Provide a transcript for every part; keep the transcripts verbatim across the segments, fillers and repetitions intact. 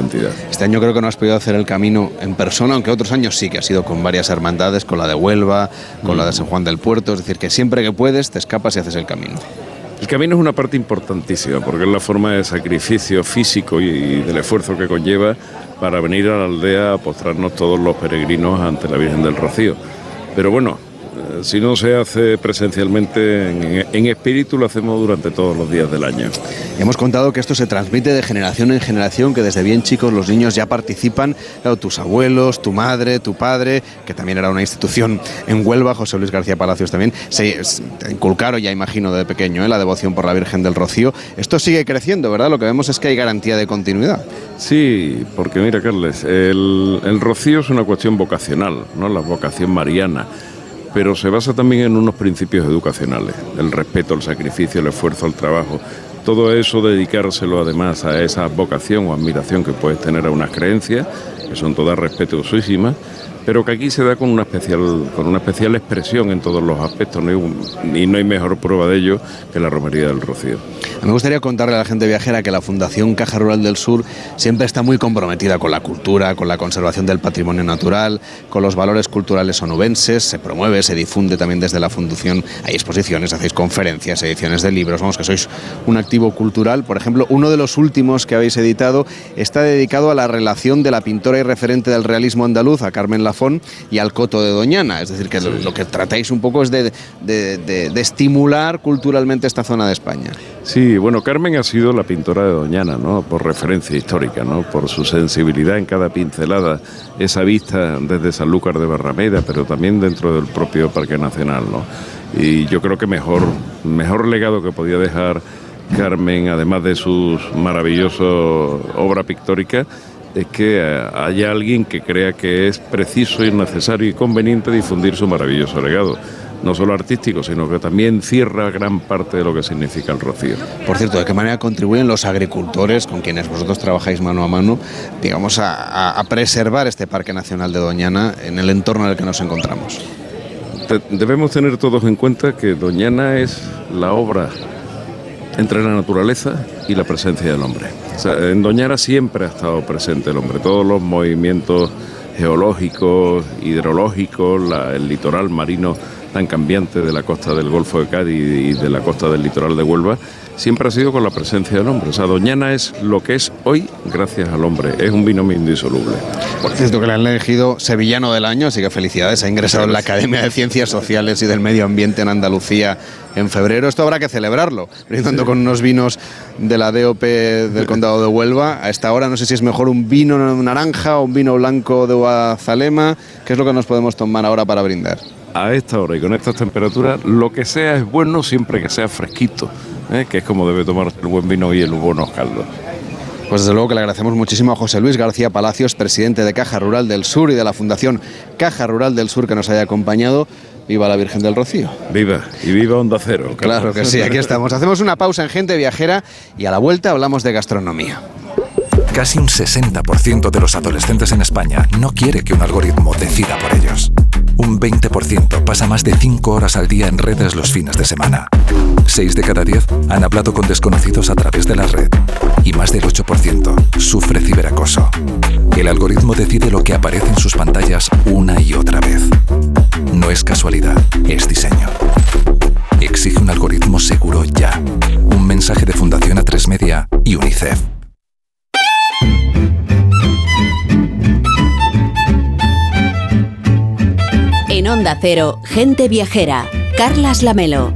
entidad. Este año creo que no has podido hacer el camino en persona, aunque otros años sí que ha sido con varias hermandades, con la de Huelva, con mm. la de San Juan del Puerto, es decir, que siempre que puedes te escapas y haces el camino. El camino es una parte importantísima porque es la forma de sacrificio físico y del esfuerzo que conlleva para venir a la aldea a postrarnos todos los peregrinos ante la Virgen del Rocío. Pero bueno, si no se hace presencialmente, en, en espíritu lo hacemos durante todos los días del año. Y hemos contado que esto se transmite de generación en generación, que desde bien chicos los niños ya participan, claro, tus abuelos, tu madre, tu padre, que también era una institución en Huelva, José Luis García Palacios también, se, se inculcaron ya, imagino, de pequeño, ¿eh? la devoción por la Virgen del Rocío. Esto sigue creciendo, ¿verdad? Lo que vemos es que hay garantía de continuidad. Sí, porque mira, Carles, el, el Rocío es una cuestión vocacional, ¿no? La vocación mariana. Pero se basa también en unos principios educacionales, el respeto, el sacrificio, el esfuerzo, el trabajo. Todo eso, dedicárselo además a esa vocación o admiración que puedes tener a unas creencias, que son todas respetuosísimas, pero que aquí se da con una especial, con una especial expresión en todos los aspectos, ¿no? Y no hay mejor prueba de ello que la Romería del Rocío. Me gustaría contarle a la gente viajera que la Fundación Caja Rural del Sur siempre está muy comprometida con la cultura, con la conservación del patrimonio natural, con los valores culturales onubenses. Se promueve, se difunde también desde la Fundación. Hay exposiciones, hacéis conferencias, ediciones de libros. Vamos, que sois un activo cultural. Por ejemplo, uno de los últimos que habéis editado está dedicado a la relación de la pintora y referente del realismo andaluz, a Carmen Lafón, y al Coto de Doñana. Es decir, que sí. lo, lo que tratáis un poco es de, de, de, de estimular culturalmente esta zona de España. Sí, bueno, Carmen ha sido la pintora de Doñana, ¿no? Por referencia histórica, ¿no? Por su sensibilidad en cada pincelada, esa vista desde Sanlúcar de Barrameda, pero también dentro del propio Parque Nacional, ¿no? Y yo creo que mejor, mejor legado que podía dejar Carmen, además de sus maravillosas obras pictóricas, es que haya alguien que crea que es preciso y necesario y conveniente difundir su maravilloso legado. No solo artístico, sino que también cierra gran parte de lo que significa el Rocío. Por cierto, ¿de qué manera contribuyen los agricultores, con quienes vosotros trabajáis mano a mano, digamos, a, a, a preservar este Parque Nacional de Doñana en el entorno en el que nos encontramos? Debemos tener todos en cuenta que Doñana es la obra entre la naturaleza y la presencia del hombre. O sea, en Doñana siempre ha estado presente el hombre. Todos los movimientos geológicos, hidrológicos, la, el litoral marino tan cambiante de la costa del Golfo de Cádiz y de la costa del litoral de Huelva, siempre ha sido con la presencia del hombre. O sea, Doñana es lo que es hoy gracias al hombre. Es un binomio indisoluble. Por cierto, que le han elegido Sevillano del Año, así que felicidades. Ha ingresado en la Academia de Ciencias Sociales y del Medio Ambiente en Andalucía en febrero. Esto habrá que celebrarlo, brindando sí. con unos vinos de la D O P del Condado de Huelva. A esta hora no sé si es mejor un vino naranja o un vino blanco de Guazalema. ¿Qué es lo que nos podemos tomar ahora para brindar? A esta hora y con estas temperaturas, lo que sea es bueno siempre que sea fresquito, ¿eh? Que es como debe tomarse el buen vino y el buenos caldos. Pues desde luego que le agradecemos muchísimo a José Luis García Palacios, presidente de Caja Rural del Sur y de la Fundación Caja Rural del Sur, que nos haya acompañado. ¡Viva la Virgen del Rocío! ¡Viva! Y viva Onda Cero. Claro que sí, aquí estamos. Hacemos una pausa en Gente Viajera y a la vuelta hablamos de gastronomía. Casi un sesenta por ciento de los adolescentes en España no quiere que un algoritmo decida por ellos. Un veinte por ciento pasa más de cinco horas al día en redes los fines de semana. seis de cada diez han hablado con desconocidos a través de la red. Y más del ocho por ciento sufre ciberacoso. El algoritmo decide lo que aparece en sus pantallas una y otra vez. No es casualidad, es diseño. Exige un algoritmo seguro ya. Un mensaje de Fundación A tres Media y UNICEF. En Onda Cero, Gente Viajera, Carlas Lamelo.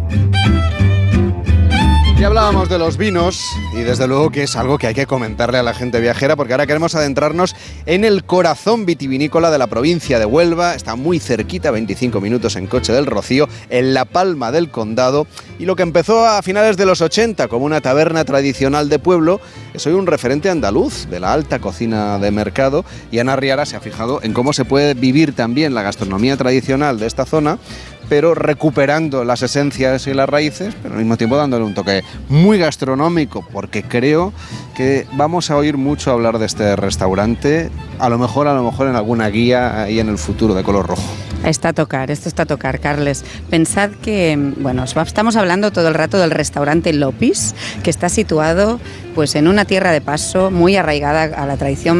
Ya hablábamos de los vinos y desde luego que es algo que hay que comentarle a la gente viajera, porque ahora queremos adentrarnos en el corazón vitivinícola de la provincia de Huelva. Está muy cerquita, veinticinco minutos en coche del Rocío, en La Palma del Condado, y lo que empezó a finales de los ochenta como una taberna tradicional de pueblo es hoy un referente andaluz de la alta cocina de mercado, y Ana Riara se ha fijado en cómo se puede vivir también la gastronomía tradicional de esta zona, pero recuperando las esencias y las raíces, pero al mismo tiempo dándole un toque muy gastronómico, porque creo que vamos a oír mucho hablar de este restaurante, a lo mejor, a lo mejor en alguna guía ahí en el futuro de color rojo. Está a tocar, esto está a tocar, Carles. Pensad que, bueno, estamos hablando todo el rato del restaurante Lopis, que está situado pues en una tierra de paso muy arraigada a la tradición